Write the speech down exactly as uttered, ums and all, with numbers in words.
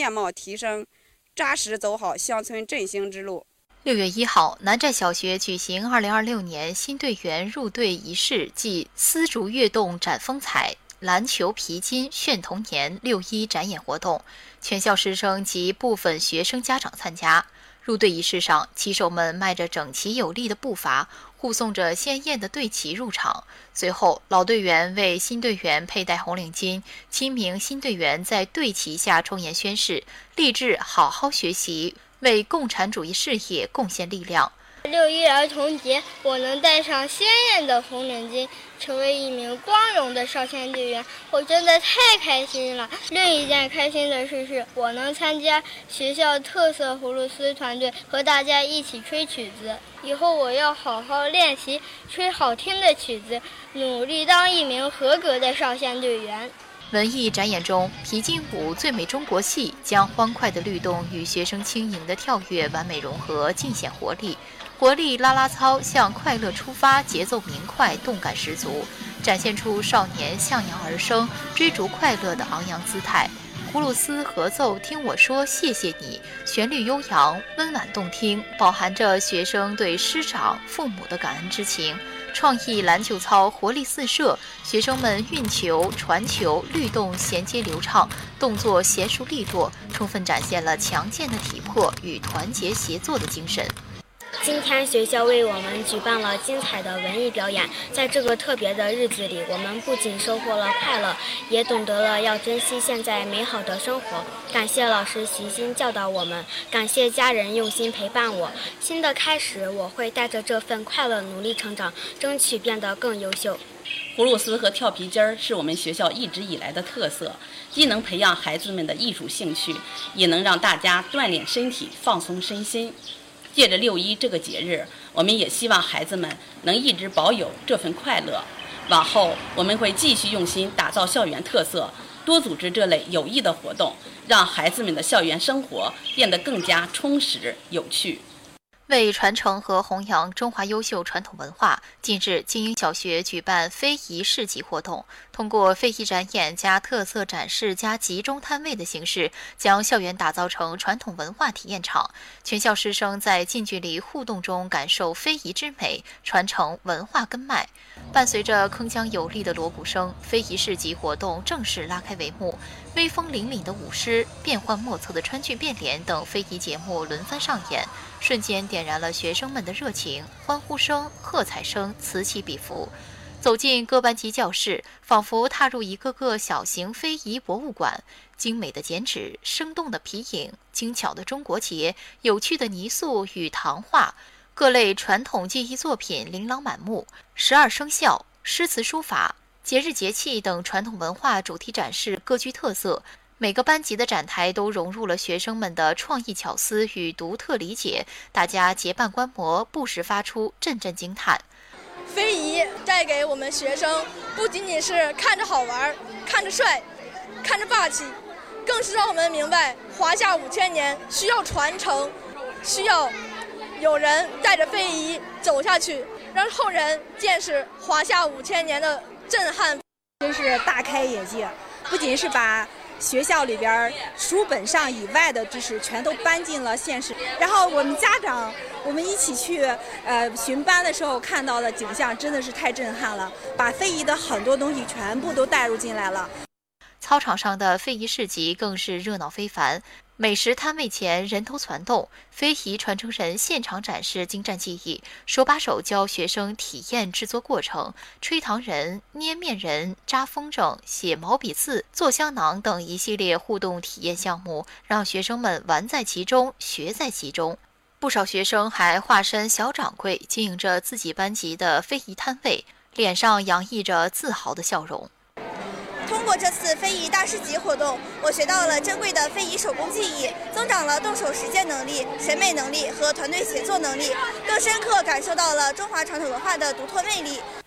面貌提升，扎实走好乡村振兴之路。 六月一号，南寨小学举行二零二六年新队员入队仪式暨丝竹跃动展风采、篮球皮筋炫童年六一展演活动，全校师生及部分学生家长参加。入队仪式上，旗手们迈着整齐有力的步伐，护送着鲜艳的队旗入场。随后，老队员为新队员佩戴红领巾，七名新队员在队旗下抽言宣誓，立志好好学习，为共产主义事业贡献力量。 六一儿童节，我能戴上鲜艳的红领巾，成为一名光荣的少先队员，我真的太开心了。另一件开心的事是，我能参加学校特色葫芦丝团队，和大家一起吹曲子。以后我要好好练习，吹好听的曲子，努力当一名合格的少先队员。 文艺展演中，皮筋舞最美中国戏将欢快的律动与学生轻盈的跳跃完美融合，尽显活力。活力啦啦操向快乐出发，节奏明快，动感十足，展现出少年向阳而生、追逐快乐的昂扬姿态。葫芦丝合奏听我说谢谢你，旋律悠扬，温婉动听，饱含着学生对师长、父母的感恩之情。创意篮球操活力四射，学生们运球、传球、律动衔接流畅，动作娴熟利落，充分展现了强健的体魄与团结协作的精神。 今天学校为我们举办了精彩的文艺表演，在这个特别的日子里，我们不仅收获了快乐，也懂得了要珍惜现在美好的生活。感谢老师悉心教导我们，感谢家人用心陪伴我。新的开始，我会带着这份快乐努力成长，争取变得更优秀。 葫芦丝和跳皮筋儿是我们学校一直以来的特色，既能培养孩子们的艺术兴趣，也能让大家锻炼身体、放松身心。借着六一这个节日，我们也希望孩子们能一直保有这份快乐。往后我们会继续用心打造校园特色，多组织这类有益的活动，让孩子们的校园生活变得更加充实有趣。 为传承和弘扬中华优秀传统文化，近日精英小学举办非遗市集活动，通过非遗展演加特色展示加集中摊位的形式，将校园打造成传统文化体验场。全校师生在近距离互动中感受非遗之美，传承文化根脉。伴随着铿锵有力的锣鼓声，非遗市集活动正式拉开帷幕。威风凛凛的舞狮、变幻莫测的川剧变脸等非遗节目轮番上演，瞬间点燃了学生们的热情，欢呼声、喝彩声此起彼伏。走进各班级教室，仿佛踏入一个个小型非遗博物馆。精美的剪纸、生动的皮影、精巧的中国结、有趣的泥塑与糖画，各类传统技艺作品琳琅满目。十二生肖、诗词书法、节日节气等传统文化主题展示各具特色，每个班级的展台都融入了学生们的创意巧思与独特理解，大家结伴观摩，不时发出阵阵惊叹。 非遗带给我们学生不仅仅是看着好玩、看着帅、看着霸气，更是让我们明白华夏五千年需要传承，需要有人带着非遗走下去，让后人见识华夏五千年的震撼。 真是大开眼界，不仅是把学校里边书本上以外的知识全都搬进了现实，然后我们家长我们一起去呃巡班的时候看到的景象真的是太震撼了，把非遗的很多东西全部都带入进来了。 操场上的非遗市集更是热闹非凡，美食摊位前人头攒动，非遗传承人现场展示精湛技艺，手把手教学生体验制作过程，吹糖人、捏面人、扎风筝、写毛笔字、做香囊等一系列互动体验项目，让学生们玩在其中，学在其中。不少学生还化身小掌柜，经营着自己班级的非遗摊位，脸上洋溢着自豪的笑容。 通过这次非遗大市集活动，我学到了珍贵的非遗手工技艺，增长了动手实践能力、审美能力和团队协作能力，更深刻感受到了中华传统文化的独特魅力。